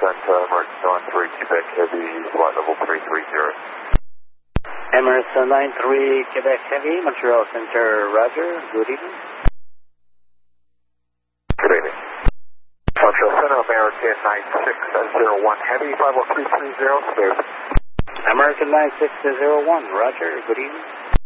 Emerson 93 Quebec Heavy, flight level 330. Emerson 93 Quebec Heavy, Montreal Center, roger. Good evening. Good evening. Montreal Center, American 9601 Heavy, 50330, smooth. American 9601, roger. Good evening.